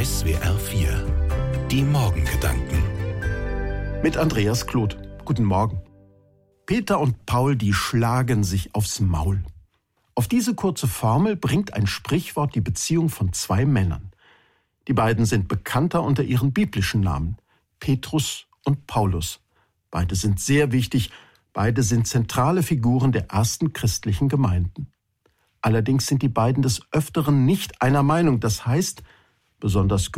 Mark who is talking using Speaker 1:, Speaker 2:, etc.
Speaker 1: SWR 4 Die Morgengedanken
Speaker 2: Mit Andreas Kloth. Guten Morgen. Peter und Paul, die schlagen sich aufs Maul. Auf diese kurze Formel bringt ein Sprichwort die Beziehung von zwei Männern. Die beiden sind bekannter unter ihren biblischen Namen, Petrus und Paulus. Beide sind sehr wichtig, beide sind zentrale Figuren der ersten christlichen Gemeinden. Allerdings sind die beiden des Öfteren nicht einer Meinung, das heißt, besonders